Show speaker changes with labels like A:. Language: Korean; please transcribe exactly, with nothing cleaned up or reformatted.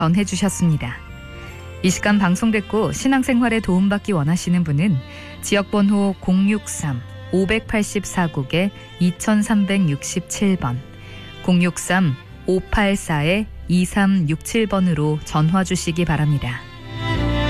A: 해주셨습니다. 이 시간 방송됐고 신앙생활에 도움받기 원하시는 분은 지역번호 공육삼 오팔사국에 이삼육칠 번 공육삼 오팔사 이삼육칠 번으로 전화 주시기 바랍니다.